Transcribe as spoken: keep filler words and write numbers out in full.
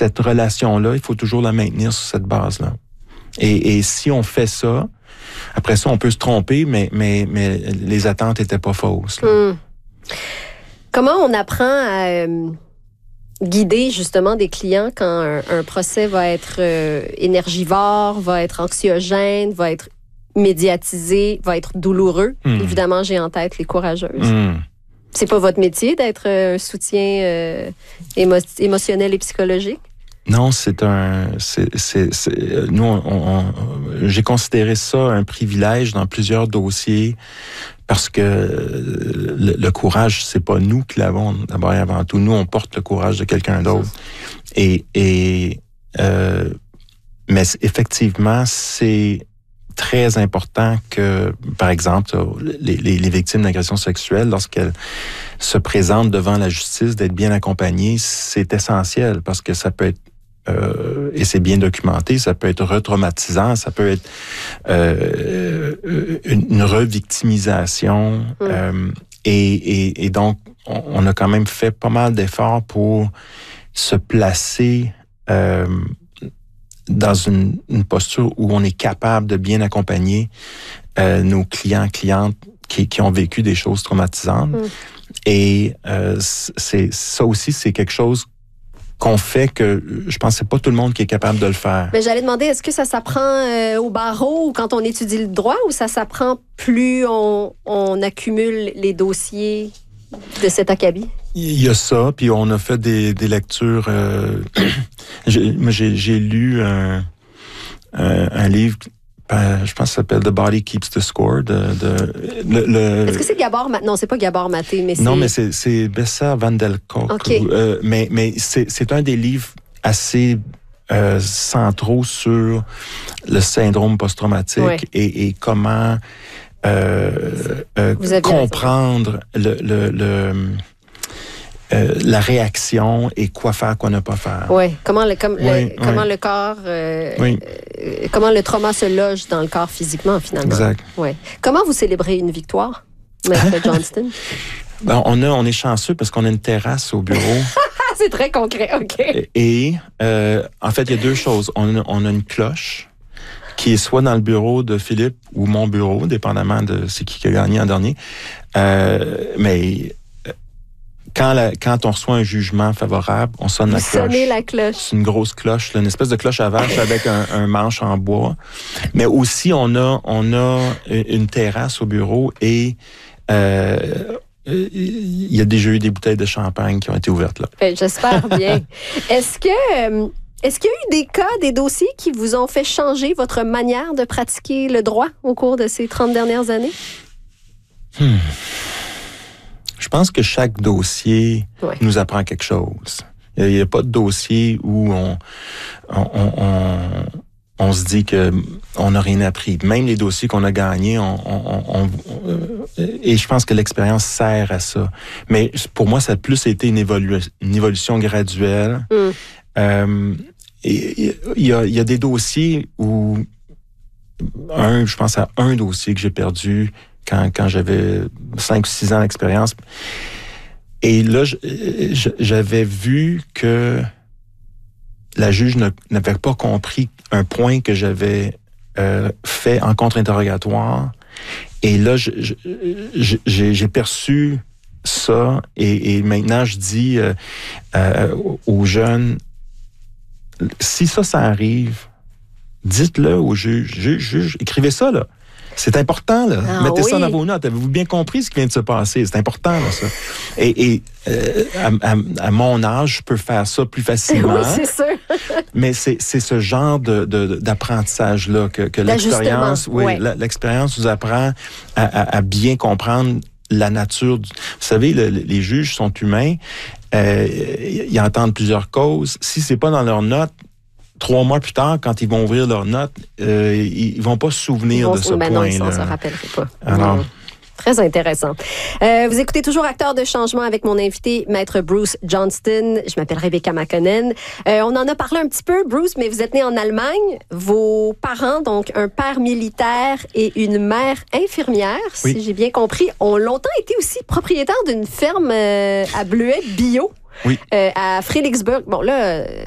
cette relation-là, il faut toujours la maintenir sur cette base-là. Et, et si on fait ça, après ça, on peut se tromper, mais, mais, mais les attentes étaient pas fausses. Mmh. Comment on apprend à euh, guider justement des clients quand un, un procès va être euh, énergivore, va être anxiogène, va être médiatisé, va être douloureux? Mmh. Évidemment, j'ai en tête les courageuses. Mmh. C'est pas votre métier d'être un soutien euh, émo- émotionnel et psychologique? Non, c'est un... C'est, c'est, c'est, nous, on, on, j'ai considéré ça un privilège dans plusieurs dossiers parce que le, le courage, c'est pas nous qui l'avons d'abord et avant tout. Nous, on porte le courage de quelqu'un d'autre. Et, et euh, mais effectivement, c'est très important que, par exemple, les, les, les victimes d'agressions sexuelles, lorsqu'elles se présentent devant la justice, d'être bien accompagnées, c'est essentiel parce que ça peut être Euh, et c'est bien documenté, ça peut être retraumatisant, ça peut être euh, une, une revictimisation. Mmh. Euh, et, et, et donc, on, on a quand même fait pas mal d'efforts pour se placer euh, dans une, une posture où on est capable de bien accompagner euh, nos clients, clientes qui, qui ont vécu des choses traumatisantes. Mmh. Et euh, c'est, ça aussi, c'est quelque chose qu'on fait que je pense que c'est pas tout le monde qui est capable de le faire. Mais j'allais demander, est-ce que ça s'apprend euh, au barreau ou quand on étudie le droit ou ça s'apprend plus on, on accumule les dossiers de cet acabit? Il y a ça, puis on a fait des, des lectures. Euh, j'ai, moi, j'ai, j'ai lu un, un, un livre, je pense que ça s'appelle The Body Keeps the Score. De, de, le, le... Est-ce que c'est Gabor Maté? Non, c'est pas Gabor Maté, mais c'est... Non, mais c'est, c'est Bessa Van der Kolk. Okay. Euh, mais mais c'est, c'est un des livres assez euh, centraux sur le syndrome post-traumatique ouais. et, et comment euh, euh, comprendre le... le, le Euh, la réaction et quoi faire, quoi ne pas faire. Oui, comment le, comme, oui, le, comment oui. le corps, euh, oui. euh, comment le trauma se loge dans le corps physiquement, finalement. Exact. Oui. Comment vous célébrez une victoire, Maître Johnston? Ben, on, a, on est chanceux parce qu'on a une terrasse au bureau. C'est très concret, OK. Et, euh, en fait, il y a deux choses. On a, on a une cloche qui est soit dans le bureau de Philippe ou mon bureau, dépendamment de c'est qui qui a gagné en dernier. Euh, mais... Quand, la, quand on reçoit un jugement favorable, on sonne Vous la cloche. Sonnez la cloche. C'est une grosse cloche, là, une espèce de cloche à vache avec un, un manche en bois. Mais aussi, on a, on a une terrasse au bureau et euh, il y a déjà eu des bouteilles de champagne qui ont été ouvertes là. Ben, j'espère bien. Est-ce que... Euh, Est-ce qu'il y a eu des cas, des dossiers qui vous ont fait changer votre manière de pratiquer le droit au cours de ces trente dernières années? Hmm. Je pense que chaque dossier ouais. nous apprend quelque chose. Il n'y a, a pas de dossier où on, on, on, on se dit que on n'a rien appris. Même les dossiers qu'on a gagnés, on, on, on, on, et je pense que l'expérience sert à ça. Mais pour moi, ça a plus été une, évolu- une évolution graduelle. Mm. Euh, et il y a, il y a des dossiers où, un, je pense à un dossier que j'ai perdu quand, quand j'avais cinq ou six ans d'expérience. Et là, je, je, j'avais vu que la juge ne, n'avait pas compris un point que j'avais euh, fait en contre-interrogatoire. Et là, je, je, je, j'ai, j'ai perçu ça. Et, et maintenant, je dis euh, euh, aux jeunes, si ça, ça arrive, dites-le au juge. Juge, juge, écrivez ça, là. C'est important, là. Ah, Mettez oui. ça dans vos notes. Avez-vous bien compris ce qui vient de se passer? C'est important, là, ça. Et, et euh, à, à, à mon âge, je peux faire ça plus facilement. Oui, c'est sûr. Mais c'est, c'est ce genre de, de, d'apprentissage-là que, que l'expérience, oui, ouais. l'expérience vous apprend à, à, à bien comprendre la nature. Du... Vous savez, le, les juges sont humains. Euh, ils entendent plusieurs causes. Si c'est pas dans leurs notes, trois mois plus tard, quand ils vont ouvrir leurs notes, euh, ils, ils vont pas se souvenir vont, de ce ben point-là. Non, ils s'en rappelleraient pas. Alors... Mmh. Très intéressant. Euh, vous écoutez toujours Acteurs de changement avec mon invité, Maître Bruce Johnston. Je m'appelle Rebecca McConnell. Euh, on en a parlé un petit peu, Bruce, mais vous êtes né en Allemagne. Vos parents, donc un père militaire et une mère infirmière, oui. si j'ai bien compris, ont longtemps été aussi propriétaires d'une ferme euh, à bleuets bio oui. euh, à Fredericksburg. Bon, là...